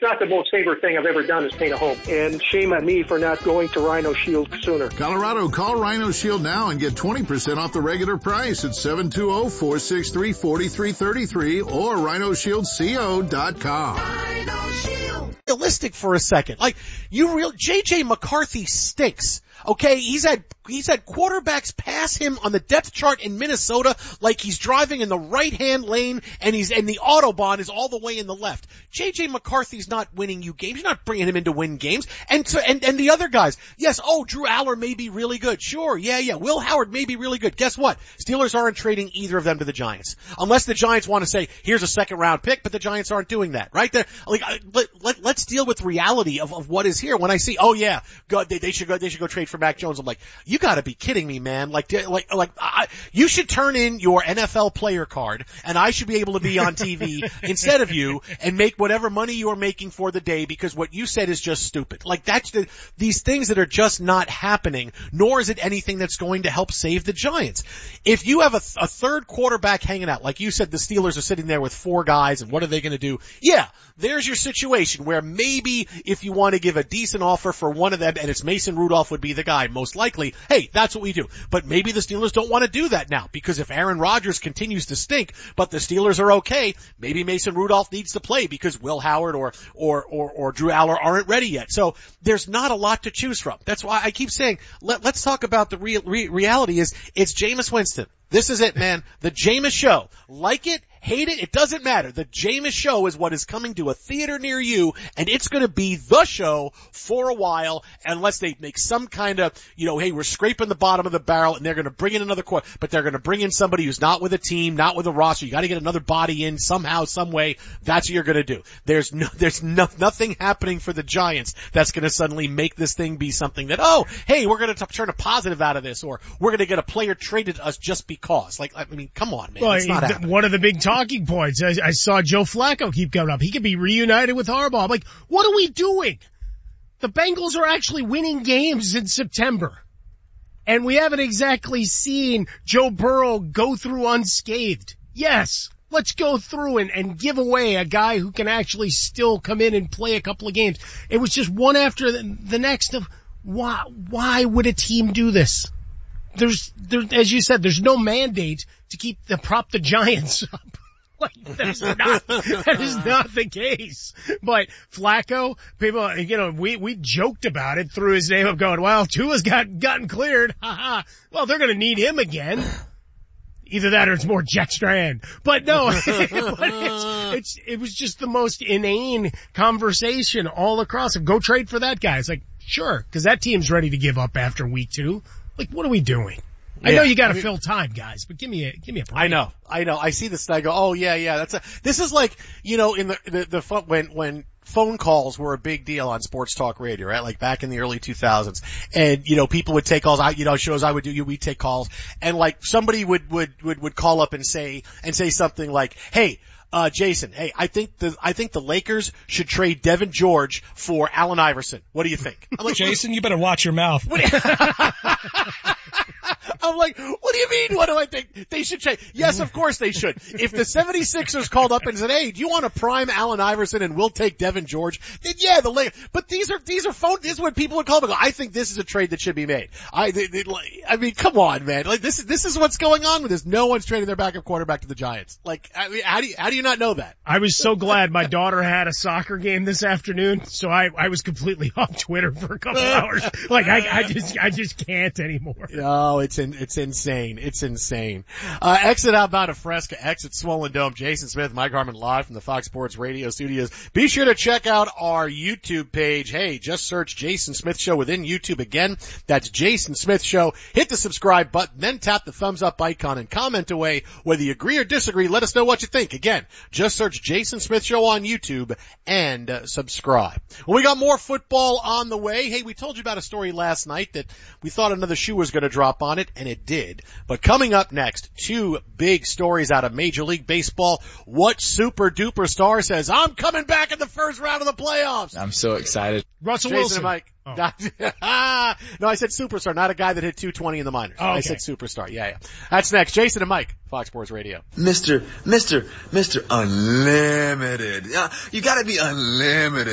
not the most favorite thing I've ever done is paint a home. And shame on me for not going to Rhino Shield sooner. Colorado, call Rhino Shield now and get 20% off the regular price at 720-463-4333 or rhinoshieldco.com. Rhino Shield. Realistic for a second. Like, JJ McCarthy stinks. Okay, he's had quarterbacks pass him on the depth chart in Minnesota like he's driving in the right-hand lane and the Autobahn is all the way in the left. JJ McCarthy's not winning you games. You're not bringing him in to win games. And the other guys, yes, Drew Aller may be really good. Sure, yeah. Will Howard may be really good. Guess what? Steelers aren't trading either of them to the Giants. Unless the Giants want to say, here's a second round pick, but the Giants aren't doing that, right? Let's deal with reality of what is here. When I see, they should go trade for Mac Jones, I'm like, you gotta be kidding me, man. You should turn in your NFL player card and I should be able to be on TV instead of you and make whatever money you're making for the day because what you said is just stupid. Like these things that are just not happening, nor is it anything that's going to help save the Giants. If you have a third quarterback hanging out, like you said, the Steelers are sitting there with four guys and what are they gonna do? Yeah, there's your situation where maybe if you want to give a decent offer for one of them and it's Mason Rudolph would be the guy, most likely, hey, that's what we do. But maybe the Steelers don't want to do that now because if Aaron Rodgers continues to stink, but the Steelers are okay, maybe Mason Rudolph needs to play because Will Howard or Drew Aller aren't ready yet. So there's not a lot to choose from. That's why I keep saying, let's talk about the reality is it's Jameis Winston. This is it, man. The Jameis Show. Like it, hate it, it doesn't matter. The Jameis Show is what is coming to a theater near you, and it's going to be the show for a while, unless they make some kind of, hey, we're scraping the bottom of the barrel, and they're going to bring in another but they're going to bring in somebody who's not with a team, not with a roster. You got to get another body in somehow, some way. That's what you're going to do. There's nothing happening for the Giants that's going to suddenly make this thing be something that, hey, we're going to turn a positive out of this, or we're going to get a player traded to us just because. Come on, man. Well, it's not happening. One of the big talking points, I saw Joe Flacco keep coming up. He could be reunited with Harbaugh. I'm like, what are we doing? The Bengals are actually winning games in September. And we haven't exactly seen Joe Burrow go through unscathed. Yes, let's go through and give away a guy who can actually still come in and play a couple of games. It was just one after the next of why would a team do this? There's, as you said, there's no mandate to prop the Giants up. That is not the case. But Flacco, people, we joked about it through his name of going, well, Tua's gotten cleared. Well, they're gonna need him again. Either that or it's more Jet Strand. But no, it was just the most inane conversation all across. Go trade for that guy. It's like, sure, cause that team's ready to give up after week 2. Like, what are we doing? I know you gotta fill time, guys, but give me a break. I know. I see this and I go, this is like, in the when phone calls were a big deal on sports talk radio, right? Like back in the early 2000s. And, people would take calls, shows I would do, we'd take calls, and like somebody would call up and say something like, hey, Jason, hey, I think the Lakers should trade Devin George for Allen Iverson. What do you think? I'm like, Jason, you better watch your mouth. I'm like, what do you mean? What do I think? They should trade. Yes, of course they should. If the 76ers called up and said, hey, do you want to prime Allen Iverson and we'll take Devin George? Then yeah, the Lakers. But these are phone, this is what people would call them. I think this is a trade that should be made. I mean, come on, man. Like this is what's going on with this. No one's trading their backup quarterback to the Giants. Like, I mean, how do you not know that? I was so glad my daughter had a soccer game this afternoon, so I was completely off Twitter for a couple hours. Like, I just can't anymore. No, it's insane. It's insane. Exit outbound of Fresca, exit Swollen Dome. Jason Smith, Mike Harmon live from the Fox Sports Radio studios. Be sure to check out our YouTube page. Hey, just search Jason Smith Show within YouTube again. That's Jason Smith Show. Hit the subscribe button, then tap the thumbs up icon and comment away. Whether you agree or disagree, let us know what you think. Again, just search Jason Smith Show on YouTube and subscribe. Well, we got more football on the way. Hey, we told you about a story last night that we thought another shoe was going to drop on it, and it did. But coming up next, 2 big stories out of Major League Baseball. What super duper star says, I'm coming back in the first round of the playoffs? I'm so excited. Russell Jason Wilson. And Mike. Oh. No, I said superstar, not a guy that hit 220 in the minors. Oh, okay. I said superstar. Yeah. That's next. Jason and Mike, Fox Sports Radio. Mr. Unlimited. You gotta be unlimited.